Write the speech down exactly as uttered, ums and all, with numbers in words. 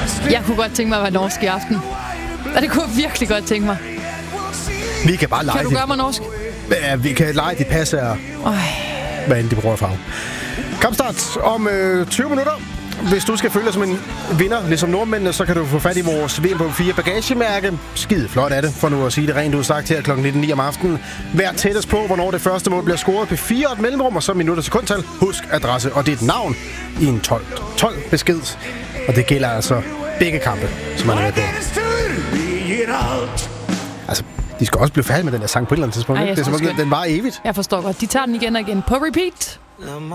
Jeg kunne godt tænke mig at være norsk i aften. Og det kunne jeg virkelig godt tænke mig. Vi kan bare lege. Kan du gøre mig norsk? Ja, vi kan lege de passer. Hvad end de bruger farve. Kampstart om øh, tyve minutter. Hvis du skal føle dig som en vinder, ligesom nordmændene, så kan du få fat i vores V M på fire bagagemærke. Skide flot af det, for nu at sige det rent ud sagt her klokken nitten ni om aftenen. Vær tættest på, hvornår det første mål bliver scoret på fire og et mellemrum, og så minutter sekundtal. Husk adresse og dit navn i en tolv tolv besked. Og det gælder altså begge kampe, som man er med på. Altså, de skal også blive færdige med den der sang på et eller andet tidspunkt. Ej, det er som om, den var evigt. Jeg forstår godt. De tager den igen og igen på repeat.